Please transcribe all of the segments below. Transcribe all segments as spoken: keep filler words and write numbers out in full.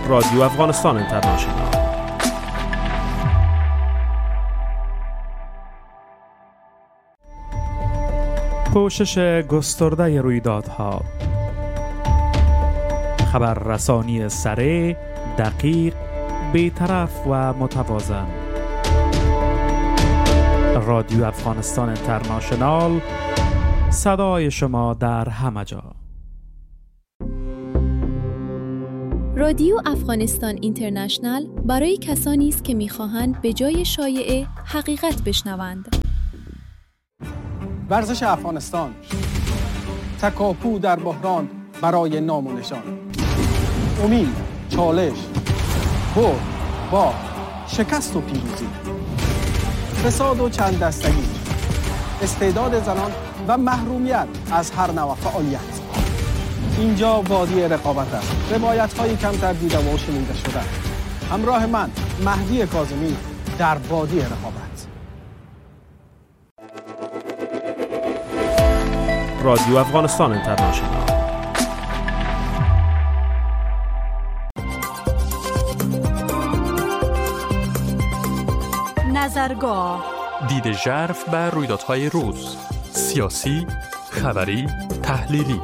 رادیو افغانستان اینترنشنال. پوشش گسترده رویدادها، خبررسانی سریع، دقیق، بی‌طرف و متوازن. رادیو افغانستان اینترنشنال، صدای شما در همه جا. رادیو افغانستان اینترنشنال برای کسانی است که می‌خواهند به جای شایعه حقیقت بشنوند. ورزش افغانستان، تکاپو در بحران برای نام و نشان، امید، چالش، برد، باخت، شکست و پیروزی، فساد و چند دستگی، استعداد زنان و محرومیت از هر نوع فعالیت. اینجا وادی رقابت است. روایت‌های کمتر دیده و شنیده شده. همراه من مهدی کاظمی در وادی رقابت. رادیو افغانستان اینترنشنال. نظرگاه، دید ژرف بر رویدادهای روز، سیاسی، خبری، تحلیلی.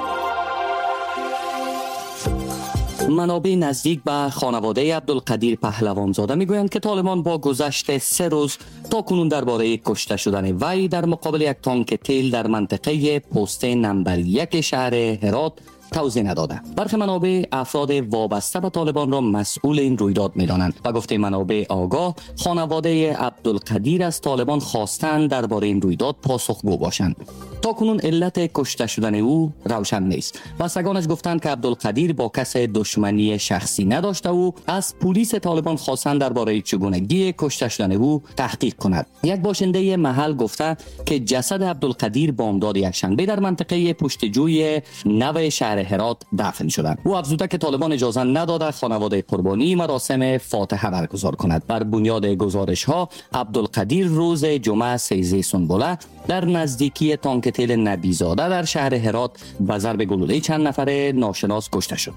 منابع نزدیک به خانواده عبدالقدیر پهلوانزاده میگویند که طالبان با گذشت سه روز تا کنون درباره کشته شدن وی در مقابل یک تانک تیل در منطقه پست نمبر یک شهر هرات توضیح نداده. برخی منابع افراد وابسته به طالبان را مسئول این رویداد می‌دانند و گفته منابع آگاه خانواده عبدالقدیر از طالبان خواستند درباره این رویداد پاسخگو باشند. تا کنون علت کشته شدن او روشن نیست. بستگانش گفتند که عبدالقدیر با کس دشمنی شخصی نداشته و از پلیس طالبان خواستند درباره چگونگی کشته شدن او تحقیق کند. یک باشنده محل گفته که جسد عبدالقدیر بامداد یکشنبه در منطقه پشتجوی نو شهر هرات دفن شدند. او افزوده که طالبان اجازه نداده خانواده قربانی مراسم فاتحه برگزار کند. بر بنیاد گزارش ها عبدالقدیر روز جمعه سیزده سنبله در نزدیکی تانک تیل نبیزاده در شهر هرات به ضرب گلوله چند نفر ناشناس کشته شد.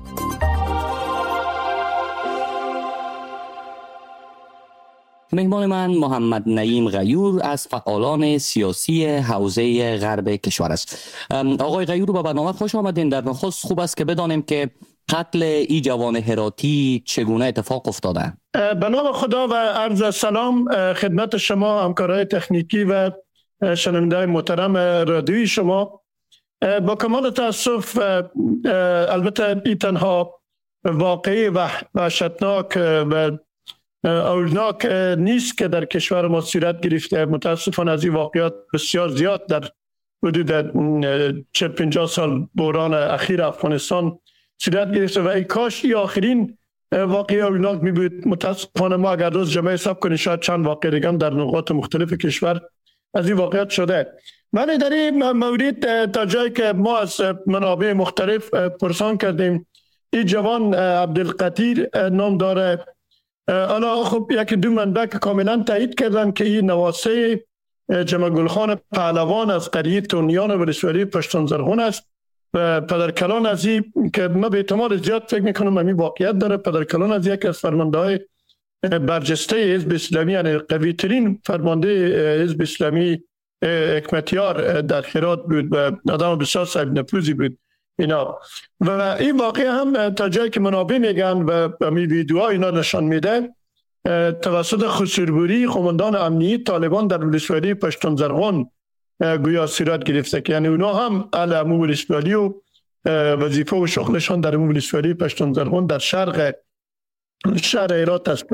مهمان من محمد نعیم غیور از فعالان سیاسی حوزه غرب کشور است. آقای غیور به برنامه خوش آمدین. در نخست خوب است که بدانیم که قتل ای جوان هراتی چگونه اتفاق افتاده؟ به نام خدا و عرض سلام خدمت شما همکارای تکنیکی و شنونده‌های محترم رادیوی شما. با کمال تاسف البته این تنها واقعی و وحشتناک و اولناک نیست که در کشور ما صورت گرفته. متاسفانه از این واقعات بسیار زیاد در حدود چهل پنجاه سال بحران اخیر افغانستان صورت گرفته و ای کاش این آخرین واقعی اولناک می بود. متاسفانه ما اگر روز جمعه حساب کنیم شاید چند واقع دیگه در نقاط مختلف کشور از این واقعیت شده. ولی در این مورد تا جایی که ما از منابع مختلف پرسان کردیم این جوان عبدالقدیر نام داره. حالا خب یک دو منبع که کاملا تایید کردن که این نواسه جمع گلخان پهلوان از قریه تونیان ولسوالی پشتون زرغون است و پدرکلان از این که ما به احتمال زیاد فکر میکنم همین واقعیت داره. پدرکلان از یک از فرمانده‌های برجسته حزب اسلامی، یعنی قوی ترین فرمانده حزب اسلامی حکمتیار در هرات بود و آدم بسیار صاحب نفوذی بود اینا. و این واقعه هم تا جایی که منابع میگن و می ویدیوها اینا نشان میده توسط خسروری قماندان امنیتی طالبان در ولسوالی پشتون زرغون گویا صورت گرفته که یعنی اونا هم اهل امور ولسوالی و وظیفه و شغلشان در امور ولسوالی پشتون زرغون در شرق شهر هرات است.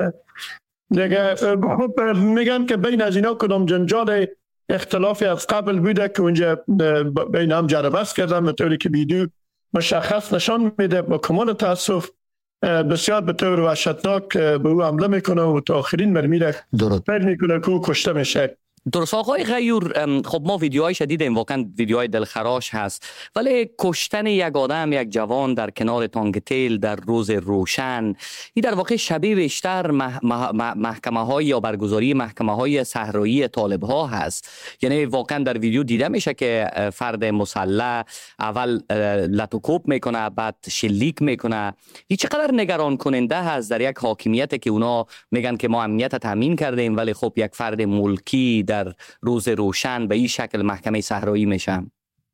میگن که بین از اینا کدام جنجال اختلافی از قبل بوده که اونجا بین هم جربست کردن به طوری که ویدیو مشخص نشان میده. با کمال تاسف بسیار به طور وحشتناک به او حمله میکنه و تا آخرین مرمی را فکر میکنه که او کشته میشه. درست آقای غیور، خب ما ویدیوهای شدیدیم، واقعا ویدیوهای دلخراش هست، ولی کشتن یک آدم، یک جوان در کنار تانک تیل در روز روشن، این در واقع شبیه بیشتر مح... مح... محکمه های یا برگزاری محکمه های صحرایی طالب ها هست. یعنی واقعا در ویدیو دیده میشه که فرد مسلح اول لطوکوب میکنه، بعد شلیک میکنه. این چقدر نگران کننده هست در یک حاکمیت که اونا میگن که ما امنیت تامین کردیم، ولی خب یک فرد ملکی در روز روشن به این شکل محکمه صحرایی میشم.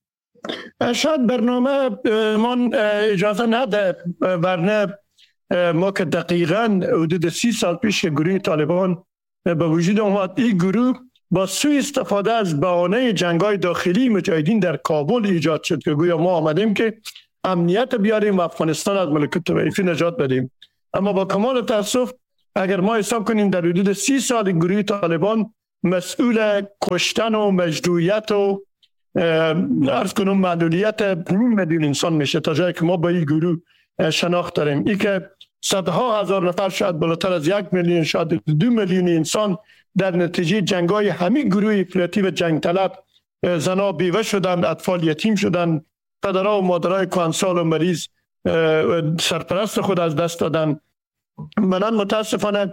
شاید برنامه من اجازه نده، ورنه ما که دقیقاً حدود سی سال پیش گروه طالبان به وجود آمد، این گروه با سوء استفاده از بهانه جنگ‌های داخلی مجاهدین در کابل ایجاد شد که گویا ما آمدیم که امنیت بیاریم و افغانستان از ملکوت طوایفی نجات بدیم. اما با کمال تاسف اگر ما حساب کنیم در حدود سی سال گروه طالبان مسئول کشتن و مجروحیت و عرض کنم معلولیت نیم میلیون انسان میشه، تا جایی که ما با این گروه شناخت داریم. ای که صدها هزار نفر، شاید بالاتر از یک میلیون، شاید دو میلیون انسان در نتیجه جنگ‌های همین گروه افراطی و جنگ طلب، زنا بیوه شدن، اطفال یتیم شدن، پدرها و مادرای کهنسال و مریض سرپرست خود از دست دادن. منان متاسفانه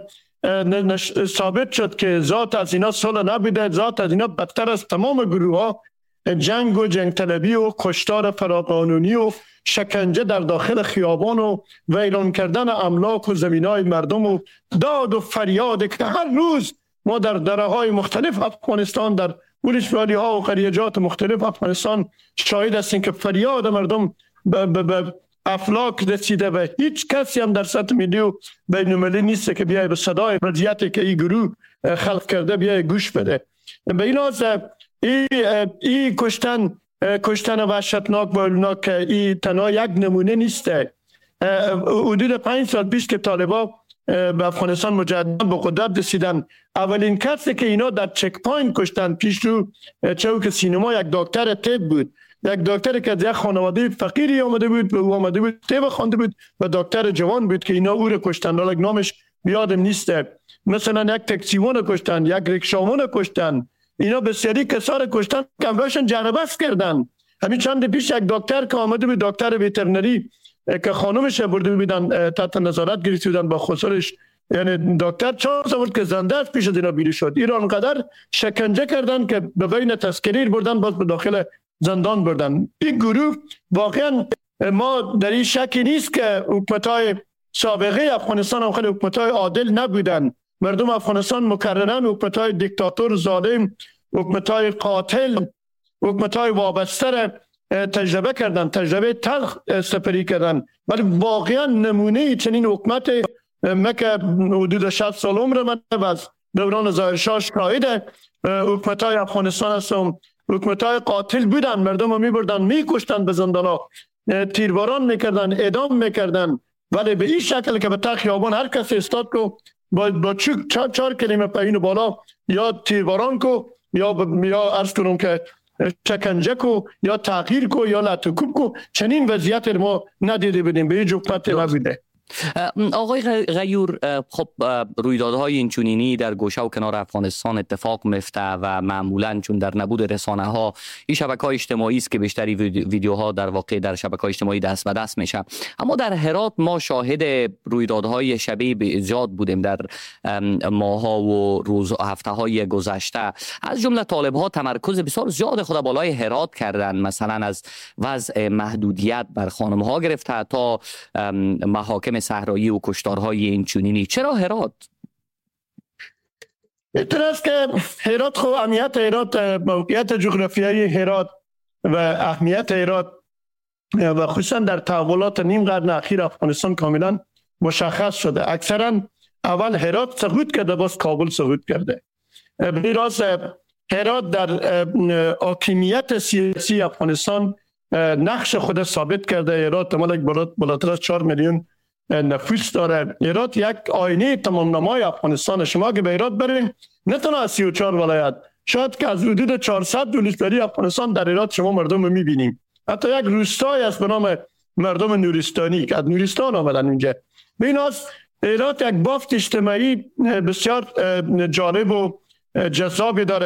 ثابت شد که ذات از اینا صلح نبوده، ذات از اینا بدتر از تمام گروه ها جنگ و جنگ طلبی و کشتار فراقانونی و شکنجه در داخل خیابان و ویران کردن املاک و زمینای مردم و داد و فریاد که هر روز ما در دره های مختلف افغانستان، در ولسوالی ها و قریجات مختلف افغانستان شاهد هستیم که فریاد مردم به ب- ب- افلاک رسیده و هیچ کسی هم در سطح ملی و بین المللی نیست که بیای به صدای وضعیتی که این گروه خلق کرده بیای گوش بده. به این لحاظ این ای کشتن کشتن وحشتناک و هولناک که این تنها یک نمونه نیسته. حدود پنج سال پیش که طالبان به افغانستان مجددا به قدرت رسیدن، اولین کسی که اینا در چک پوینت کشتن پیش رو چوک سینما یک دکتر طب بود، یک دکتر که از یک خانواده فقیری آمده بود و او آمده بود طب خوانده بود و دکتر جوان بود که اینا او رو کشتن، حالا نامش بیادم نیسته. مثلا یک تاکسیوان کشتن، یک ریکشاوان کشتن، اینا بسیاری کسا کشتن که امراشن جربست کردن. همین چند پیش یک دکتر که آمده بود، دکتر ویترنری که خانمش برده بودن تحت نظارت گرفته بودن با خسرش، یعنی دکتر چانس آورد که زنده است پیش از اینا بیرون شد. ایران قدر شکنجه کردن که به بین تسکیریر بردن، باز به داخل زندان بردن. این گروه واقعا ما در این شکی نیست که حکومت‌های سابقه افغانستان هم خیلی حکومت‌های عادل نبودن. مردم افغانستان مکررن حکومت‌های دیکتاتور ظالم، حکومت‌های قاتل، حکومت‌های وابسته تجربه کردن، تجربه تلخ سپری کردن، ولی واقعا نمونه چنین حکومت مکه حدود شصت سال عمر من از دوران ظاهر شاه شاهد حکومت‌های افغانستان هستم. حکومت‌های قاتل بودن، مردم رو می‌بردن می‌کشتن، به زندان‌ها تیرباران می‌کردن، اعدام می‌کردن، ولی به این شکل که به تخت خیابان هر کس استاد کو با با چهار چهار کلمه پایین و بالا یا تیرباران کو یا ب... یا عرض کنم که شکنجه کو یا تغییر کو یا لطوکوب کو، چنین وضعیت ما ندیده بودیم، به هیچ حکومت نبوده. آقای غیور، خب رویدادهای اینچنینی در گوشه و کنار افغانستان اتفاق میفته و معمولا چون در نبود رسانه ها این شبکه‌های اجتماعی است که بیشتری ویدیوها در واقع در شبکه‌های اجتماعی دست به دست میشه. اما در هرات ما شاهد رویدادهای شبیه به ایجاد بودیم در ماه‌ها و روز و هفته‌های گذشته. از جمله طالب‌ها تمرکز بسیار زیاد خود بالای هرات کردند، مثلا از وضع محدودیت بر خانم‌ها گرفته تا محاکم صحرایی و کشتارهای اینچنینی. چرا هرات؟ اینطور است که هرات، خب اهمیت هرات، موقعیت جغرافیایی هرات و اهمیت هرات و خصوصا در تحولات نیم قرن اخیر افغانستان کاملا مشخص شده. اکثرا اول هرات سقوط کرده، باز کابل سقوط کرده. به راز هرات در حاکمیت سیاسی افغانستان نقش خود ثابت کرده. هرات مالک بالاتر از چهار میلیون نفوس داره. هرات یک آینه تمام نمای افغانستان. شما که به هرات برین، نه تنها از سی و چهار ولایت، شاید که از حدود چهارصد ولسوالی افغانستان در هرات شما مردم رو میبینیم. حتی یک روستای است به نام مردم نورستانی که از نورستان آمدن اینجا. به این از هرات یک بافت اجتماعی بسیار جالب و جذابی داره.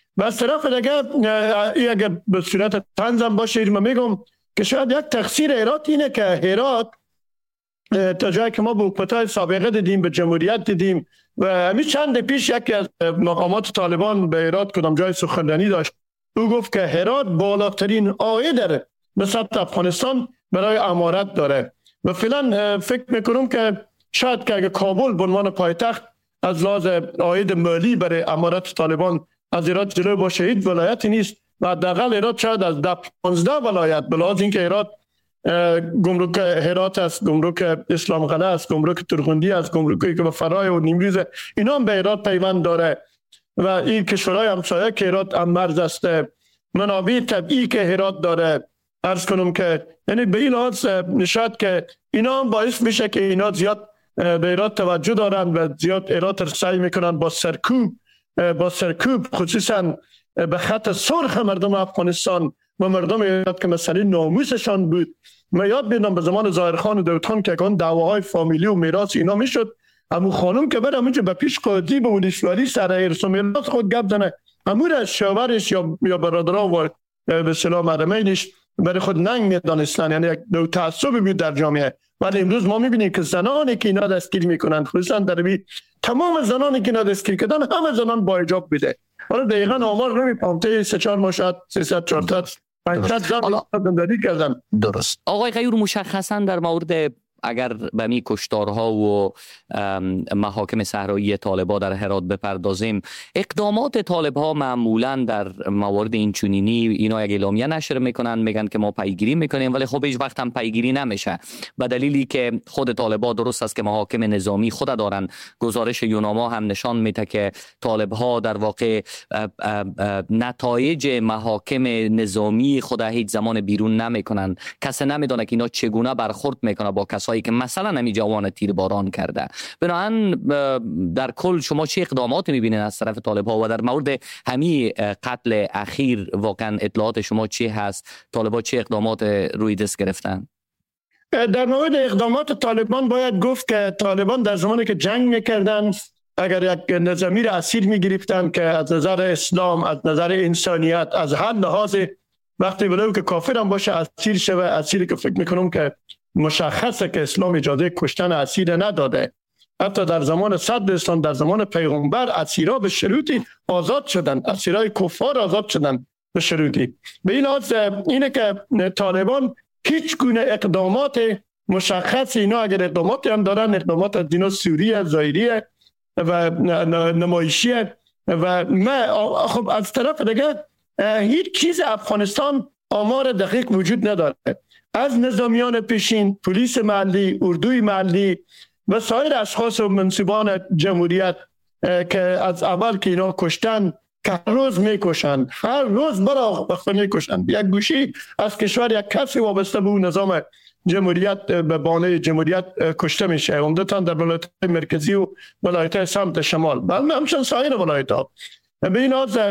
و از طرف دیگه این اگر به صورت طنزم باشه من میگم که شاید یک تقصیر هرات اینه که هرات تا جایی که ما به حکومت‌های سابقه دیدیم، به جمهوریت دیدیم و همین چند پیش یکی از مقامات طالبان به هرات کدام جای سخنرانی داشت، او گفت که هرات بالاترین عاید داره به سطح افغانستان برای امارت داره و فعلا فکر میکنم که شاید که اگه کابل به عنوان پایتخت از لحاظ عاید مالی برای امارت طالبان از هرات جلو باشه، هیچ ولایتی نیست و حداقل هرات شاید از ده پانزده ولایت به لحاظ اینکه هرات گمرک هرات است، گمرک اسلام قلعه است، گمرک ترغندی است، گمرکی که به فرای و نیمروز اینا هم به هرات پیوند داره و این کشورهای همسایه که هرات هم مرز است، منابع طبیعی که هرات داره. عرض کنم که یعنی به این لحاظ شاید که اینا هم باعث میشه که اینا زیاد به هرات توجه دارن و زیاد هرات سعی میکنن با سرکوب با سرکوب خصوصا به خط سرخ مردم افغانستان و مردم هرات که مسئله ناموسشان بود. من یاد بیدم به زمان ظاهرخان و داود خان که اون دعواهای فامیلی و میراث اینا میشد، امو خانم که برم اینجا به پیش قاضی به ولسوالی سر ارث و میراث خود گپ زنه، امور از شاورش یا یا برادران و به اصطلاح مرمینش برای خود ننگ میدانستن، یعنی یک نوع تعصب بود در جامعه. ولی امروز ما میبینیم که زنانی که اینا دستگیر میکنن، خصوصا در بی تمام زنانی که اینا دستگیر کردن همه زنان با حجاب بوده. حالا دقیقاً آمار نمیفهمم تا سه چهار ماه شاید سیصد چهارصد پانصد زن زندانی کردن. درست. آقای غیور، مشخصا در مورد اگر به می کشتارها و محاکم صحرایی طالبا در هرات بپردازیم، اقدامات طالبها معمولا در موارد اینچنینی اینا یک اعلامیه نشر میکنن، میگن که ما پیگیری میکنیم، ولی خب هیچ وقت هم پیگیری نمیشه به دلیلی که خود طالبا درست است که محاکم نظامی خود دارن. گزارش یوناما هم نشان میده که طالبها در واقع نتایج محاکم نظامی خود هیچ زمان بیرون نمیکنن. کسی نمیدونه که اینا چگونه برخورد میکنه با کسایی که مثلا نمی جوان تیرباران کرده. بنابراین در کل شما چه اقداماتی میبینید از طرف طالبها و در مورد همین قتل اخیر واقعا اطلاعات شما چی هست؟ طالبها چه اقدامات روی دست گرفتن؟ در مورد اقدامات طالبان باید گفت که طالبان در زمانی که جنگ میکردن اگر یک نظامی را اسیر میگرفتن که از نظر اسلام، از نظر انسانیت، از هر لحاظ وقتی ولو که کافر هم باشه اسیر شوه، اسیری که فکر میکنم که مشخصه که اسلام اجازه کشتن اسیر نداده. حتی در زمان صدر اسلام، در زمان پیغمبر اسیرها به شروطی آزاد شدن، اسیرای کفار آزاد شدن به شروطی. به این لحاظ اینه که طالبان هیچ گونه اقدامات مشخص، اینا اگر اقداماتی هم دارن اقدامات از دینا سوریه، ظاهریه و نمایشیه و ما خب از طرف دیگه هیچ چیز افغانستان آمار دقیق وجود نداره. از نظامیان پیشین، پلیس محلی، اردوی محلی و سایر اشخاص و منصبان جمهوریت که از اول که اینا کشتن، که هر روز میکشن، هر روز برا وقت میکشن. یک گوشی از کشور یک کسی وابسته به اون نظام جمهوریت به بانه جمهوریت کشته میشه، عمدتاً در ولایت مرکزی و ولایت سمت شمال، بلکه همچنین سایر ولایت ها. به این از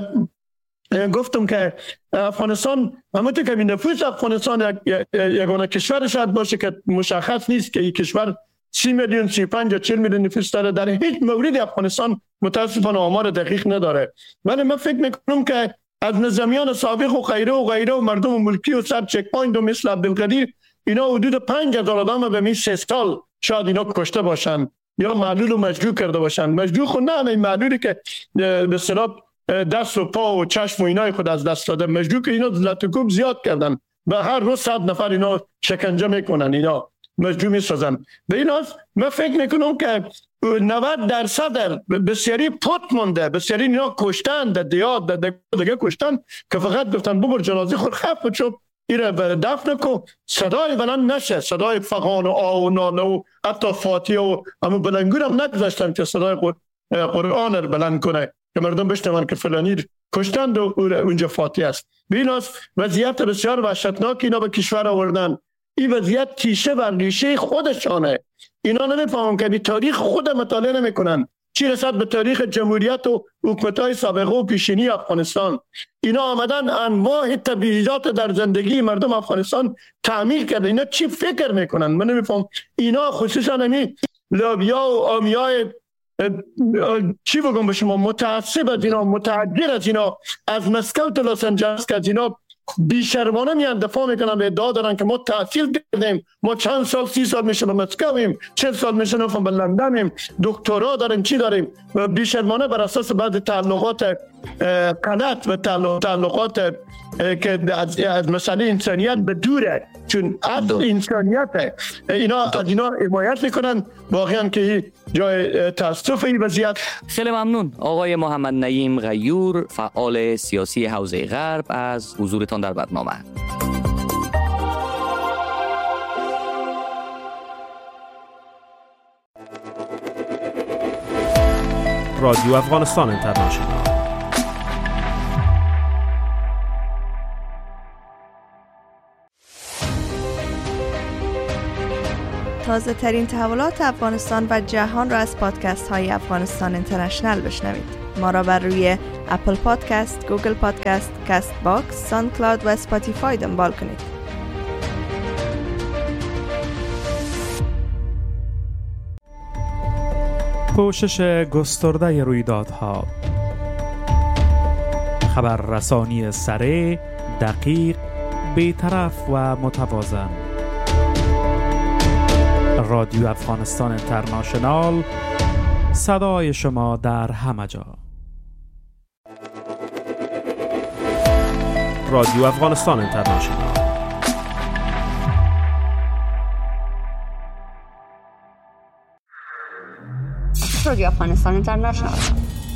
گفتم که افغانستان همونطور که نفوس افغانستان یگانه کشور شاید باشه که مشخص نیست که این کشور سی میلیون، سی و پنج یا چهل میلیون نفوس داره، در هیچ مورد افغانستان متاسفانه آمار دقیق نداره. ولی من فکر میکنم که از نظامیان سابق و غیره و غیره و مردم ملکی و سر چک پوینت و مثل عبدالقدیر اینا حدود پنج هزار آدم به می سه سال شاید اینا کشته باشن یا معلول و مجروح کرده باشن. مجروح خود نه، این معلولی که به اصطلاح دست و پا و چشم و اینای خود از دست داده، مجروح که اینا لطکوب زیاد کردن و هر روز صد نفر اینا شکنجه میکنن، اینا مجروح میسازن. به این حال من فکر میکنم که نود درصد بسیاری پات مونده، بسیاری اینا کشتن در دیاد در دیگه کشتن که فقط گفتن ببر جنازه خود خف و چوب ایره دفن کو، صدای بلند نشه، صدای فغان و آه و ناله و حتی فاتحه و اما بلنگور هم نگذاشتن که صدای قرآن رو بلند کنه که مردم بشنون که فلانی کشتند و اونجا فاتحه است. بیناس وضعیت بسیار وحشتناک اینا به کشور آوردن. این وضعیت تیشه و ریشه خودشانه. اینا نمیفهمن که بی تاریخ خود مطالعه نمیکنن، چی رسد به تاریخ جمهوریت و حکومت‌های سابقه و پیشینی افغانستان. اینا آمدن انواع تبعیضات در زندگی مردم افغانستان تعمیل کرده. اینا چی فکر میکنن؟ من نمیفهم. اینا خصوصا همین لابیا و آمیای چی بگم به شما، متعصب از اینا، متعجر از اینا، از مسکو تا لس آنجلس که از اینا بیشرمانه میان دفاع میکنن و ادعا دارن که ما تحصیل کردیم، ما چند سال سی سال میشه به مسکویم، چند سال میشه نفهم به لندنیم، دکترا داریم، چی داریم، و بیشرمانه بر اساس بعد تعلقات غلط و تعلقات که از مسئله انسانیت به دوره، چون اصل انسانیت اینا از اینا حمایت میکنن. واقعا که جای تاسف این وضعیت. خیلی ممنون آقای محمد نعیم غیور، فعال سیاسی حوزه غرب، از حضورتان در برنامه. رادیو افغانستان اینترنشنال. تازه ترین تحولات افغانستان و جهان را از پادکست های افغانستان اینترنشنال بشنوید. ما را بر روی اپل پادکست، گوگل پادکست، کست باکس، ساوند کلاود و اسپاتیفای دنبال کنید. پوشش گسترده رویدادها، خبررسانی سریع، دقیق، بی‌طرف و متوازن. رادیو افغانستان اینترنشنال، صدای شما در همه جا. رادیو افغانستان اینترنشنال. رادیو افغانستان اینترنشنال.